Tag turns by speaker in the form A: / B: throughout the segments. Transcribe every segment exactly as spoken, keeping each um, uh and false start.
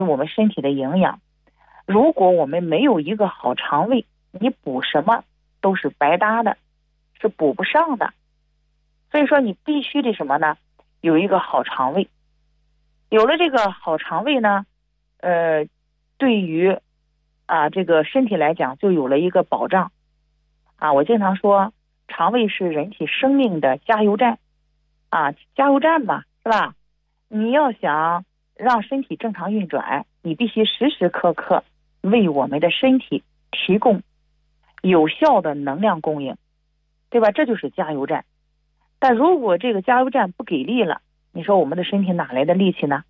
A: 我们身体的营养。如果我们没有一个好肠胃，你补什么都是白搭的，是补不上的。所以说你必须得什么呢？有一个好肠胃。有了这个好肠胃呢，呃，对于啊这个身体来讲就有了一个保障。啊，我经常说，肠胃是人体生命的加油站。啊，加油站嘛，是吧？你要想让身体正常运转，你必须时时刻刻为我们的身体提供有效的能量供应，对吧？这就是加油站。但如果这个加油站不给力了，你说我们的身体哪来的力气呢？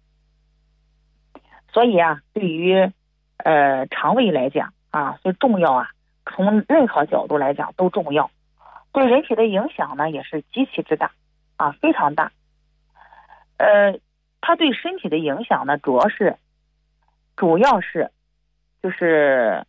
A: 所以啊，对于呃肠胃来讲啊，所以重要啊，从任何角度来讲都重要，对人体的影响呢也是极其之大啊，非常大。呃，它对身体的影响呢，主要是主要是就是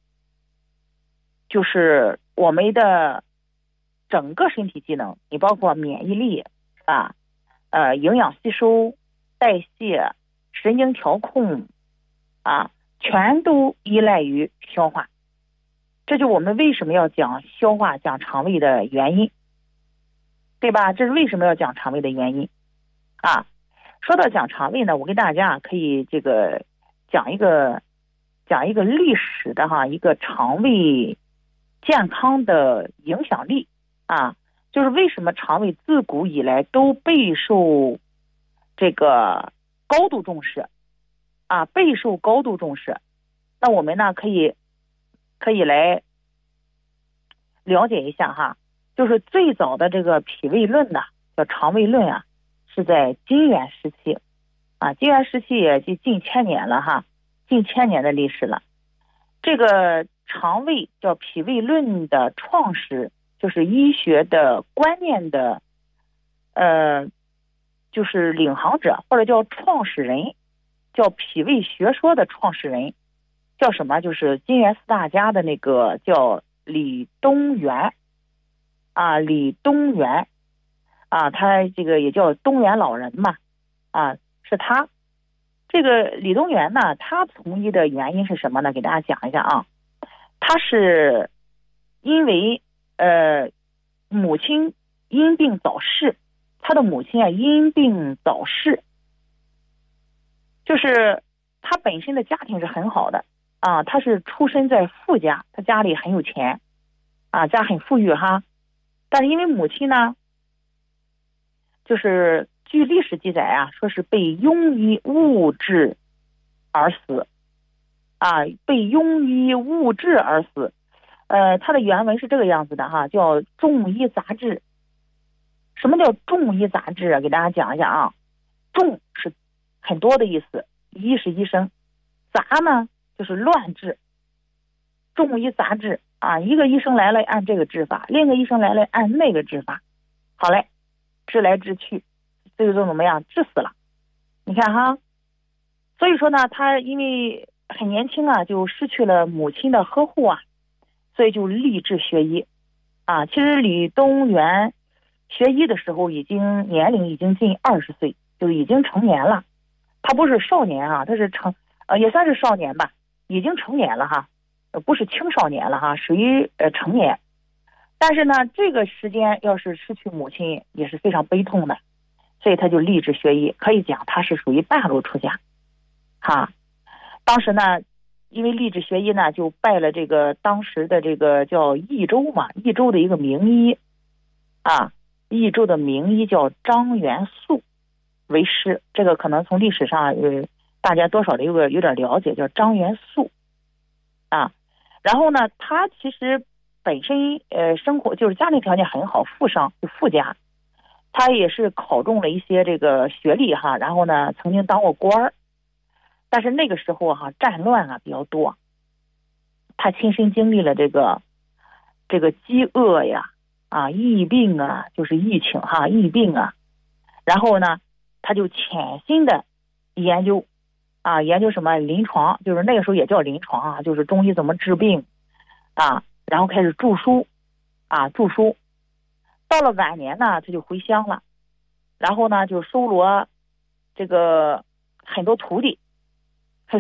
A: 就是我们的整个身体机能，你包括免疫力啊，呃，营养吸收、代谢、神经调控啊，全都依赖于消化。这就我们为什么要讲消化、讲肠胃的原因，对吧？这是为什么要讲肠胃的原因啊。说到讲肠胃呢，我给大家可以这个讲一个讲一个历史的哈一个肠胃健康的影响力啊，就是为什么肠胃自古以来都备受这个高度重视啊，备受高度重视。那我们呢可以可以来了解一下哈，就是最早的这个脾胃论呢，叫肠胃论啊，是在金元时期啊，金元时期也就近千年了哈，近千年的历史了。这个肠胃叫脾胃论的创始，就是医学的观念的呃，就是领航者或者叫创始人，叫脾胃学说的创始人，叫什么？就是金元四大家的那个叫李东垣啊，李东垣啊，他这个也叫东垣老人嘛，啊，是他。这个李东垣呢，他从医的原因是什么呢？给大家讲一下啊，他是因为呃母亲因病早逝，他的母亲啊因病早逝，就是他本身的家庭是很好的啊，他是出生在富家，他家里很有钱啊，家很富裕哈，但是因为母亲呢，就是据历史记载啊，说是被庸医误治而死啊，被庸医误治而死。呃，它的原文是这个样子的哈，叫《众医杂志》。什么叫众医杂志啊？给大家讲一下啊。众是很多的意思，医是医生，杂呢就是乱治。众医杂志啊，一个医生来了按这个治法，另一个医生来了按那个治法，好嘞，治来治去，最终怎么样？治死了。你看哈，所以说呢，他因为很年轻啊，就失去了母亲的呵护啊，所以就立志学医啊。其实李东垣学医的时候，已经年龄已经近二十岁，就已经成年了。他不是少年啊，他是成呃也算是少年吧，已经成年了哈，不是青少年了哈，属于呃成年。但是呢，这个时间要是失去母亲也是非常悲痛的，所以他就立志学医，可以讲他是属于半路出家哈。当时呢，因为立志学医呢，就拜了这个当时的这个叫益州嘛，益州的一个名医啊，益州的名医叫张元素为师，这个可能从历史上呃大家多少的有个有点了解，叫张元素啊。然后呢，他其实本身呃生活就是家庭条件很好，富商就富家，他也是考中了一些这个学历哈，然后呢曾经当过官儿，但是那个时候哈战乱啊比较多，他亲身经历了这个这个饥饿呀啊疫病啊，就是疫情哈疫病啊，然后呢他就潜心的研究啊研究什么临床，就是那个时候也叫临床啊，就是中医怎么治病啊，然后开始著书啊著书。到了晚年呢，他就回乡了，然后呢就收罗这个很多徒弟